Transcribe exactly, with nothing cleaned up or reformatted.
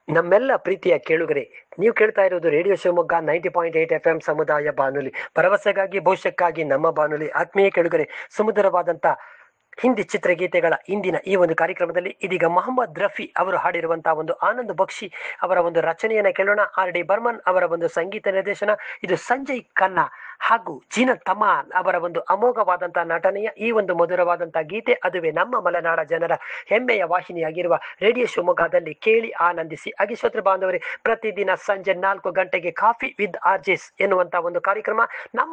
ನಮ್ಮೆಲ್ಲ ಪ್ರೀತಿಯ ಕೇಳುಗರೆ, ನೀವು ಕೇಳ್ತಾ ಇರೋದು radio Shivamogga ninety point eight F M ಸಮುದಾಯ ಬಾನುಲಿ, ಭರವಸೆಗಾಗಿ ಭವಿಷ್ಯಕ್ಕಾಗಿ ನಮ್ಮ ಬಾನುಲಿ. ಆತ್ಮೀಯ ಕೇಳುಗರೆ, ಸುಮಧುರವಾದಂಥ ಹಿಂದಿ ಚಿತ್ರಗೀತೆಗಳ ಇಂದಿನ ಈ ಒಂದು ಕಾರ್ಯಕ್ರಮದಲ್ಲಿ ಇದೀಗ ಮೊಹಮ್ಮದ್ ರಫಿ ಅವರು ಹಾಡಿರುವಂತಹ ಒಂದು ಆನಂದ್ ಬಕ್ಷಿ ಅವರ ಒಂದು ರಚನೆಯನ್ನು ಕೇಳೋಣ. ಆರ್ ಡಿ ಬರ್ಮನ್ ಅವರ ಒಂದು ಸಂಗೀತ ನಿರ್ದೇಶನ. ಇದು ಸಂಜಯ್ ಖನ್ನಾ ಹಾಗೂ ಜೀನತ್ ತಮಾನ್ ಅವರ ಒಂದು ಅಮೋಘವಾದಂತಹ ನಟನೆಯ ಈ ಒಂದು ಮಧುರವಾದಂತಹ ಗೀತೆ, ಅದುವೇ ನಮ್ಮ ಮಲೆನಾಡ ಜನರ ಹೆಮ್ಮೆಯ ವಾಹಿನಿಯಾಗಿರುವ ರೇಡಿಯೋ ಶಿವಮೊಗ್ಗದಲ್ಲಿ ಕೇಳಿ ಆನಂದಿಸಿ. ಹಾಗೆ ಶ್ರೋತೃ ಬಾಂಧವರೇ, ಪ್ರತಿದಿನ ಸಂಜೆ ನಾಲ್ಕು ಗಂಟೆಗೆ ಕಾಫಿ ವಿತ್ ಆರ್ಜೆಸ್ ಎನ್ನುವಂತಹ ಒಂದು ಕಾರ್ಯಕ್ರಮ ನಮ್ಮ